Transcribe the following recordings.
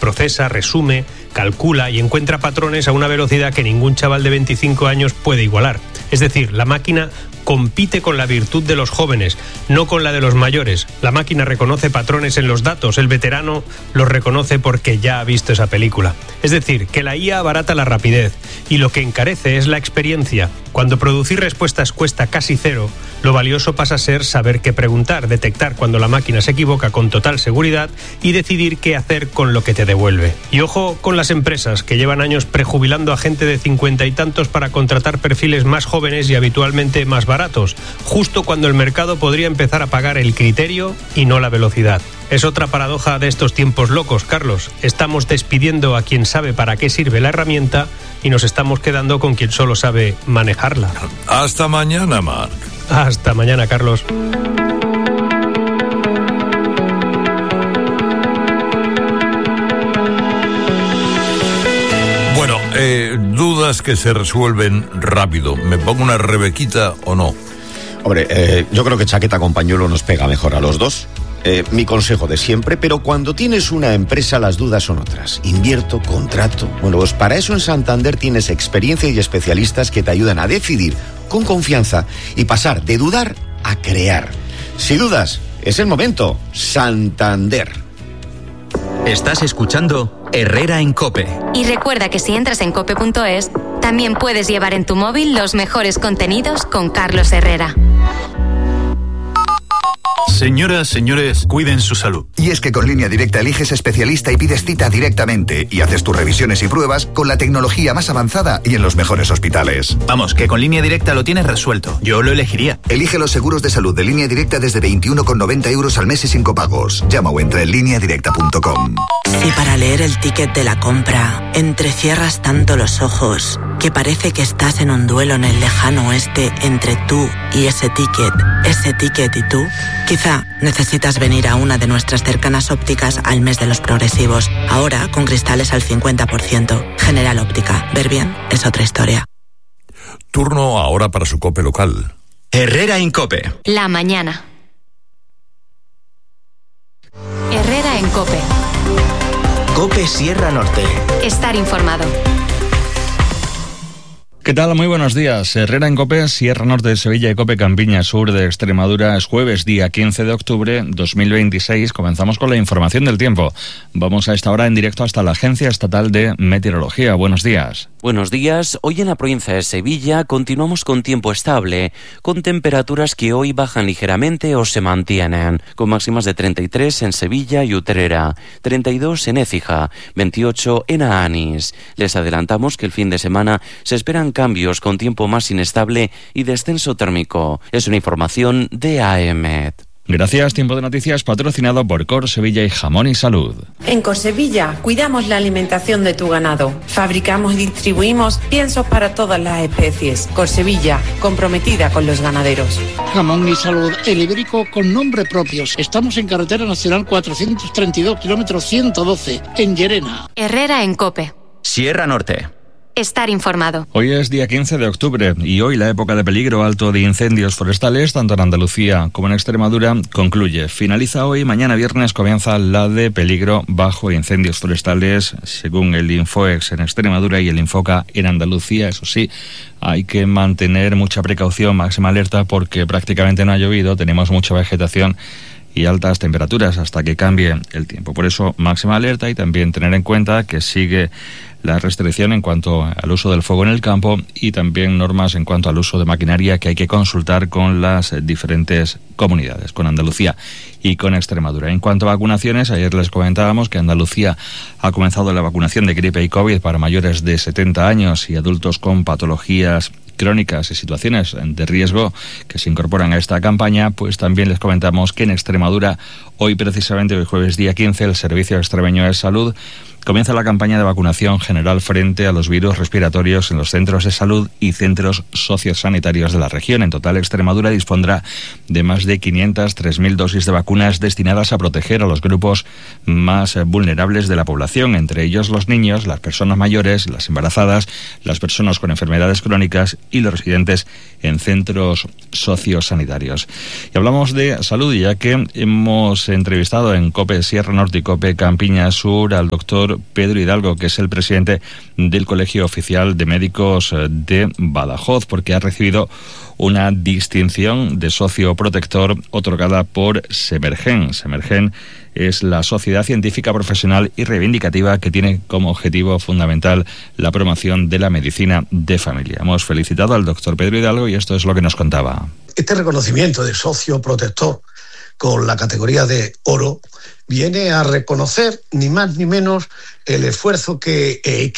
procesa, resume, calcula y encuentra patrones a una velocidad que ningún chaval de 25 años puede igualar. Es decir, la máquina compite con la virtud de los jóvenes, no con la de los mayores. La máquina reconoce patrones en los datos, el veterano los reconoce porque ya ha visto esa película. Es decir, que la IA abarata la rapidez y lo que encarece es la experiencia. Cuando producir respuestas cuesta casi cero, lo valioso pasa a ser saber qué preguntar, detectar cuando la máquina se equivoca con total seguridad y decidir qué hacer con lo que te devuelve. Y ojo con las empresas que llevan años prejubilando a gente de 50 y tantos para contratar perfiles más jóvenes y habitualmente más baratos, justo cuando el mercado podría empezar a pagar el criterio y no la velocidad. Es otra paradoja de estos tiempos locos, Carlos. Estamos despidiendo a quien sabe para qué sirve la herramienta y nos estamos quedando con quien solo sabe manejarla. Hasta mañana, Marc. Hasta mañana, Carlos. Bueno, dudas que se resuelven rápido. ¿Me pongo una rebequita o no? Hombre, yo creo que chaqueta con pañuelo nos pega mejor a los dos. Mi consejo de siempre, pero cuando tienes una empresa las dudas son otras. Invierto, contrato. Bueno, pues para eso en Santander tienes experiencia y especialistas que te ayudan a decidir con confianza y pasar de dudar a crear. Si dudas, es el momento. Santander. Estás escuchando Herrera en COPE. Y recuerda que si entras en cope.es, también puedes llevar en tu móvil los mejores contenidos con Carlos Herrera. Señoras, señores, cuiden su salud. Y es que con Línea Directa eliges especialista y pides cita directamente y haces tus revisiones y pruebas con la tecnología más avanzada y en los mejores hospitales. Vamos, que con Línea Directa lo tienes resuelto. Yo lo elegiría. Elige los seguros de salud de Línea Directa desde 21,90 € al mes y sin copagos. Llama o entra en lineadirecta.com. Si para leer el ticket de la compra entrecierras tanto los ojos que parece que estás en un duelo en el lejano oeste entre tú y ese ticket y tú, quizá necesitas venir a una de nuestras cercanas ópticas al mes de los progresivos. Ahora con cristales al 50%. General Óptica. Ver bien es otra historia. Turno ahora para su COPE local. Herrera en COPE. La mañana. Herrera en COPE. COPE Sierra Norte. Estar informado. ¿Qué tal? Muy buenos días. Herrera en COPE, Sierra Norte de Sevilla y COPE Campiña Sur de Extremadura. Es jueves, día 15 de octubre 2026. Comenzamos con la información del tiempo. Vamos a esta hora en directo hasta la Agencia Estatal de Meteorología. Buenos días. Buenos días. Hoy en la provincia de Sevilla continuamos con tiempo estable, con temperaturas que hoy bajan ligeramente o se mantienen, con máximas de 33 en Sevilla y Utrera, 32 en Écija, 28 en Aanis. Les adelantamos que el fin de semana se esperan cambios con tiempo más inestable y descenso térmico. Es una información de AEMET. Gracias. Tiempo de noticias patrocinado por Cor Sevilla y Jamón y Salud. En Cor Sevilla cuidamos la alimentación de tu ganado. Fabricamos y distribuimos piensos para todas las especies. Cor Sevilla, comprometida con los ganaderos. Jamón y Salud, el ibérico con nombre propio. Estamos en carretera nacional 432, kilómetro 112, en Llerena. Herrera en COPE. Sierra Norte. Estar informado. Hoy es día 15 de octubre y hoy la época de peligro alto de incendios forestales, tanto en Andalucía como en Extremadura, concluye. Finaliza hoy, mañana viernes comienza la de peligro bajo incendios forestales, según el Infoex en Extremadura y el Infoca en Andalucía. Eso sí, hay que mantener mucha precaución, máxima alerta, porque prácticamente no ha llovido, tenemos mucha vegetación y altas temperaturas hasta que cambie el tiempo. Por eso, máxima alerta y también tener en cuenta que sigue la restricción en cuanto al uso del fuego en el campo y también normas en cuanto al uso de maquinaria que hay que consultar con las diferentes comunidades, con Andalucía y con Extremadura. En cuanto a vacunaciones, ayer les comentábamos que Andalucía ha comenzado la vacunación de gripe y COVID para mayores de 70 años y adultos con patologías crónicas y situaciones de riesgo que se incorporan a esta campaña. Pues también les comentamos que en Extremadura, hoy precisamente, hoy jueves día 15, el Servicio Extremeño de Salud comienza la campaña de vacunación general frente a los virus respiratorios en los centros de salud y centros sociosanitarios de la región. En total, Extremadura dispondrá de más de 503.000 dosis de vacunas destinadas a proteger a los grupos más vulnerables de la población, entre ellos los niños, las personas mayores, las embarazadas, las personas con enfermedades crónicas y los residentes en centros sociosanitarios. Y hablamos de salud, ya que hemos entrevistado en COPE Sierra Norte y COPE Campiña Sur al doctor doctor Pedro Hidalgo, que es el presidente del Colegio Oficial de Médicos de Badajoz, porque ha recibido una distinción de socio protector otorgada por Semergen. Semergen es la sociedad científica profesional y reivindicativa que tiene como objetivo fundamental la promoción de la medicina de familia. Hemos felicitado al doctor Pedro Hidalgo y esto es lo que nos contaba. Este reconocimiento de socio protector con la categoría de oro viene a reconocer ni más ni menos el esfuerzo que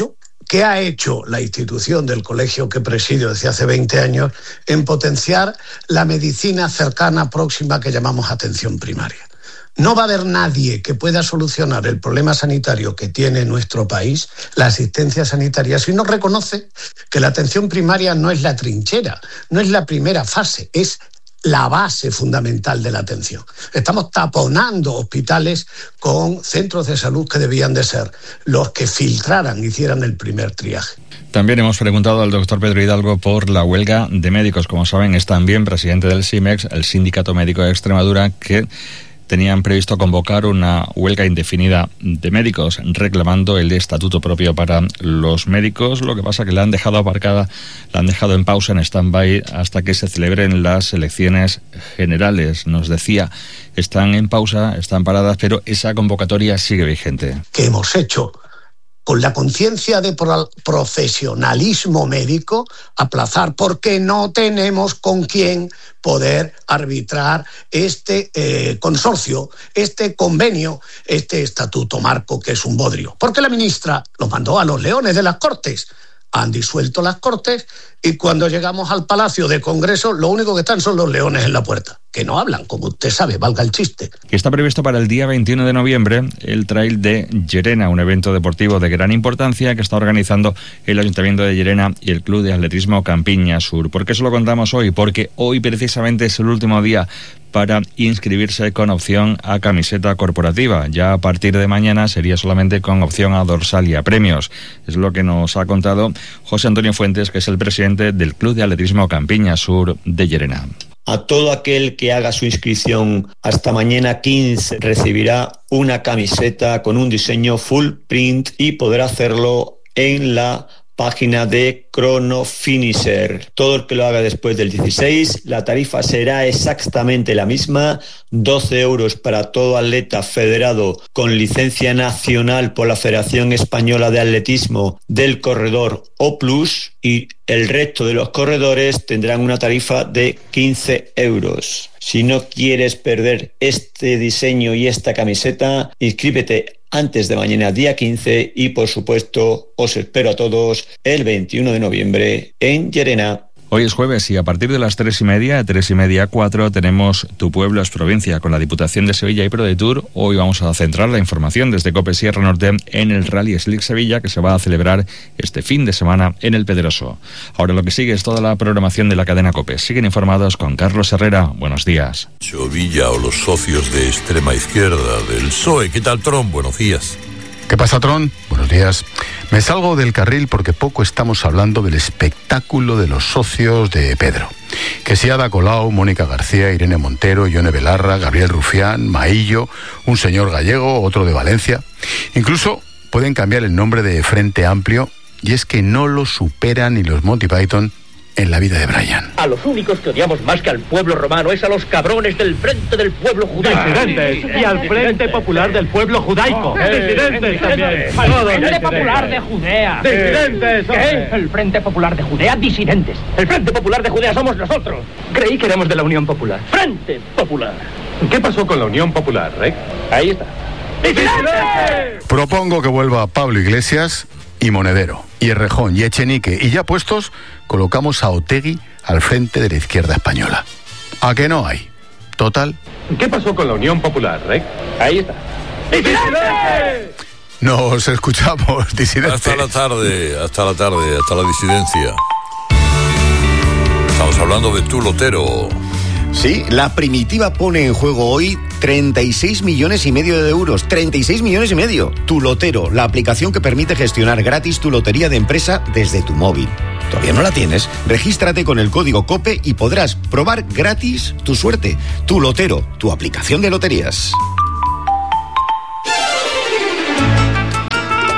ha hecho la institución del colegio que presido desde hace 20 años en potenciar la medicina cercana, próxima, que llamamos atención primaria. No va a haber nadie que pueda solucionar el problema sanitario que tiene nuestro país, la asistencia sanitaria, si no reconoce que la atención primaria no es la trinchera, no es la primera fase, es la base fundamental de la atención. Estamos taponando hospitales con centros de salud que debían de ser los que filtraran, hicieran el primer triaje. También hemos preguntado al doctor Pedro Hidalgo por la huelga de médicos. Como saben, es también presidente del SIMEX, el Sindicato Médico de Extremadura, que tenían previsto convocar una huelga indefinida de médicos reclamando el estatuto propio para los médicos. Lo que pasa que la han dejado aparcada, la han dejado en pausa, en stand-by, hasta que se celebren las elecciones generales. Nos decía, están en pausa, están paradas, pero esa convocatoria sigue vigente. ¿Qué hemos hecho? Con la conciencia de profesionalismo médico, aplazar, porque no tenemos con quién poder arbitrar este consorcio, este convenio, este estatuto marco que es un bodrio. Porque la ministra los mandó a los leones de las Cortes. Han disuelto las Cortes y cuando llegamos al Palacio de Congreso, lo único que están son los leones en la puerta, que no hablan, como usted sabe, valga el chiste. Está previsto para el día 21 de noviembre el Trail de Llerena, un evento deportivo de gran importancia que está organizando el Ayuntamiento de Llerena y el Club de Atletismo Campiña Sur. ¿Por qué se lo contamos hoy? Porque hoy precisamente es el último día para inscribirse con opción a camiseta corporativa. Ya a partir de mañana sería solamente con opción a dorsal y a premios. Es lo que nos ha contado José Antonio Fuentes, que es el presidente del Club de Atletismo Campiña Sur de Llerena. A todo aquel que haga su inscripción hasta mañana 15 recibirá una camiseta con un diseño full print y podrá hacerlo en la página de Chrono Finisher. Todo el que lo haga después del 16, la tarifa será exactamente la misma, 12 euros para todo atleta federado con licencia nacional por la Federación Española de Atletismo del corredor O+, y el resto de los corredores tendrán una tarifa de 15 euros. Si no quieres perder este diseño y esta camiseta, inscríbete antes de mañana, día 15, y por supuesto os espero a todos el 21 de noviembre en Llerena. Hoy es jueves y a partir de las 3:30, 3:30 a 4, tenemos Tu Pueblo es Provincia con la Diputación de Sevilla y ProDetour. Hoy vamos a centrar la información desde COPE Sierra Norte en el Rally Slick Sevilla, que se va a celebrar este fin de semana en El Pedroso. Ahora lo que sigue es toda la programación de la cadena COPE. Siguen informados con Carlos Herrera. Buenos días. Sevilla o los socios de extrema izquierda del PSOE. ¿Qué tal, Tron? Buenos días. ¿Qué pasa, Tron? Buenos días. Me salgo del carril porque poco estamos hablando del espectáculo de los socios de Pedro. Que si Ada Colau, Mónica García, Irene Montero, Ione Belarra, Gabriel Rufián, Maillo, un señor gallego, otro de Valencia. Incluso pueden cambiar el nombre de Frente Amplio, y es que no lo superan ni los Monty Python en la vida de Brian. A los únicos que odiamos más que al pueblo romano es a los cabrones del Frente del Pueblo Judaico. Disidentes. Y al Frente Popular del Pueblo Judaico. Disidentes también. El Frente Popular de Judea. Disidentes. ¿Qué? El Frente Popular de Judea, disidentes. El Frente Popular de Judea somos nosotros. Creí que éramos de la Unión Popular. Frente Popular. ¿Qué pasó con la Unión Popular, Rey? Ahí está. ¡Disidentes! Propongo que vuelva Pablo Iglesias y Monedero, y Errejón y Echenique, y ya puestos, colocamos a Otegi al frente de la izquierda española. ¿A que no hay? Total. ¿Qué pasó con la Unión Popular, Rey? Ahí está. ¡Disidentes! Nos escuchamos, disidentes. Hasta la tarde, hasta la disidencia. Estamos hablando de Tu Lotero. Sí, la Primitiva pone en juego hoy 36,5 millones de euros. 36,5 millones. Tu Lotero, la aplicación que permite gestionar gratis tu lotería de empresa desde tu móvil. ¿Todavía no la tienes? Regístrate con el código COPE y podrás probar gratis tu suerte. Tu Lotero, tu aplicación de loterías.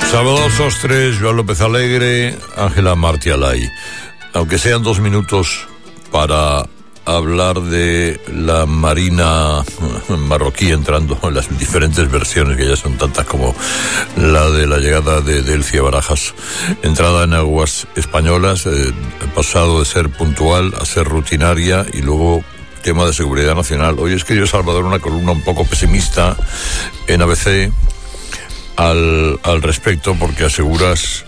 Sábado Sostres, Joan López Alegre, Ángela Martialay. Aunque sean 2 minutos para hablar de la marina marroquí, entrando en las diferentes versiones, que ya son tantas como la de la llegada de Delcia Barajas, entrada en aguas españolas, pasado de ser puntual a ser rutinaria, y luego tema de seguridad nacional. Hoy escribió Salvador una columna un poco pesimista en ABC al respecto, porque aseguras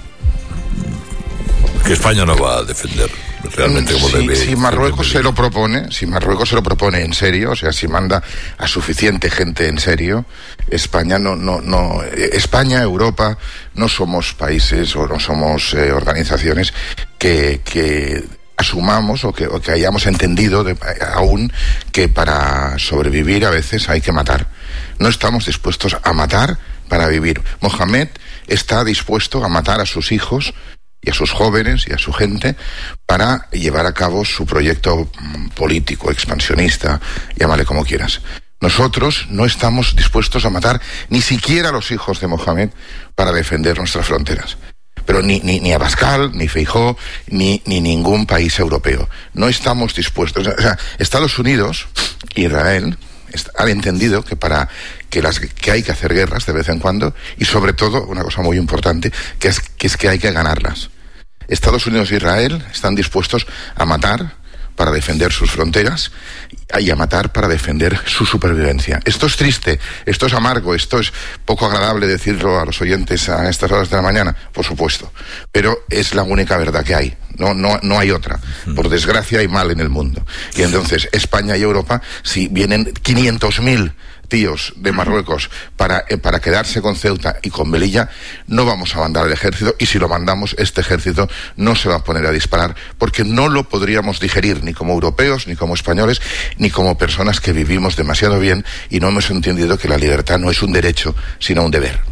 que España no va a defender realmente como debe. Si Marruecos se lo propone, en serio, o sea, si manda a suficiente gente en serio, España España, Europa, no somos países o no somos organizaciones que asumamos o que hayamos entendido aún que para sobrevivir a veces hay que matar. No estamos dispuestos a matar para vivir. Mohamed está dispuesto a matar a sus hijos y a sus jóvenes y a su gente para llevar a cabo su proyecto político, expansionista, llámale como quieras. Nosotros no estamos dispuestos a matar ni siquiera a los hijos de Mohamed para defender nuestras fronteras. Pero ni Abascal, ni Feijóo, ni ningún país europeo. No estamos dispuestos. O sea, Estados Unidos, Israel, han entendido que hay que hacer guerras de vez en cuando, y sobre todo, una cosa muy importante, que es que hay que ganarlas. Estados Unidos e Israel están dispuestos a matar para defender sus fronteras y a matar para defender su supervivencia. Esto es triste, esto es amargo, esto es poco agradable decirlo a los oyentes a estas horas de la mañana, por supuesto, pero es la única verdad que hay. No hay otra. Por desgracia hay mal en el mundo. Y entonces España y Europa, si vienen 500.000 tíos de Marruecos para quedarse con Ceuta y con Melilla, no vamos a mandar el ejército, y si lo mandamos, este ejército no se va a poner a disparar, porque no lo podríamos digerir ni como europeos, ni como españoles, ni como personas que vivimos demasiado bien y no hemos entendido que la libertad no es un derecho, sino un deber.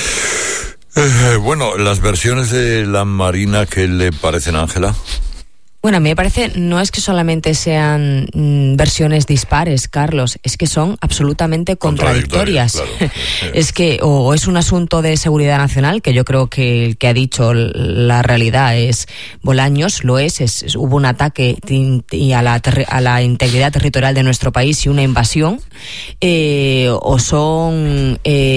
Bueno, las versiones de la Marina, ¿qué le parecen, Ángela? Bueno, a mí me parece, no es que solamente sean versiones dispares, Carlos, es que son absolutamente contradictorias. Claro. Es que o es un asunto de seguridad nacional, que yo creo que el que ha dicho la realidad es Bolaños, lo es hubo un ataque a la integridad territorial de nuestro país y una invasión, o son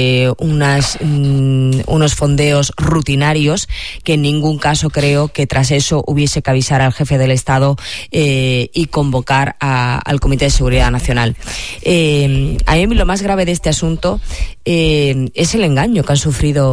unos fondeos rutinarios que en ningún caso creo que tras eso hubiese que avisar al jefe del Estado y convocar al Comité de Seguridad Nacional. A mí lo más grave de este asunto es el engaño que han sufrido